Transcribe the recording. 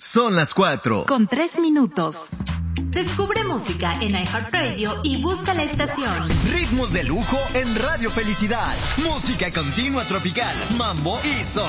Son las 4:03. Descubre música en iHeartRadio y busca la estación Ritmos de lujo en Radio Felicidad. Música continua tropical, mambo y son.